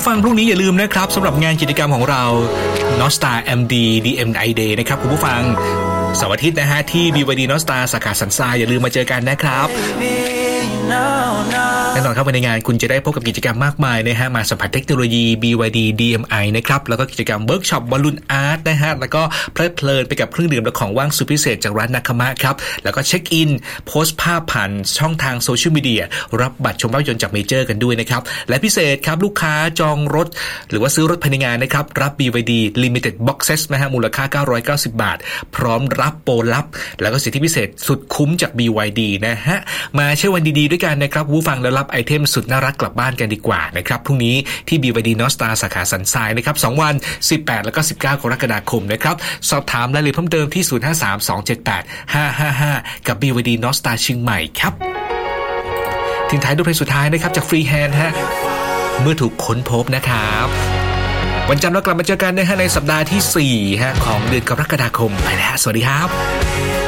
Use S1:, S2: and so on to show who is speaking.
S1: ผู้ฟังพรุ่งนี้อย่าลืมนะครับสำหรับงานกิจกรรมของเรา Nostar MD DMI Day นะครับคุณผู้ฟังเสาร์อาทิตย์นะฮะที่ BYD Nostar สาขาสันทรายอย่าลืมมาเจอกันนะครับแน่นอนครับในงานคุณจะได้พบกับกิจกรรมมากมายนะฮะมาสัมผัสเทคโนโลยี BYD DMI นะครับแล้วก็กิจกรรมเวิร์กช็อปบอลลูนอาร์ตนะฮะแล้วก็เพลิดเพลินไปกับเครื่องดื่มและของว่างสุดพิเศษจากร้านนาคามะครับแล้วก็เช็คอินโพสต์ภาพผ่านช่องทางโซเชียลมีเดียรับบัตรชมภาพยนตร์จากเมเจอร์กันด้วยนะครับและพิเศษครับลูกค้าจองรถหรือว่าซื้อรถภายในงานนะครับรับ BYD Limited Boxes นะฮะมูลค่า990 บาทพร้อมรับโปรลับแล้วก็สิทธิพิเศษสุดคุ้มจาก BYD นะฮะมาเชื่อวันดีๆด้วยกันนะครับผู้ฟังแล้วรับไอเทมสุดน่ารักกลับบ้านกันดีกว่านะครับพรุ่งนี้ที่ BYD Nostar สาขาสันทรายนะครับ2วัน18แล้วก็19กรกฎาคมนะครับสอบถามรายละเอียดเพิ่มเติมที่0532785555กับ BYD Nostar เชียงใหม่ครับทิ้งท้ายด้วยเพลงสุดท้ายนะครับจากฟรีแฮนด์ฮะเมื่อถูกค้นพบนะครับวันจันทร์เรากลับมาเจอกันนะฮะในสัปดาห์ที่4ฮะของเดือนกรกฎาคมไปแล้วสวัสดีครับ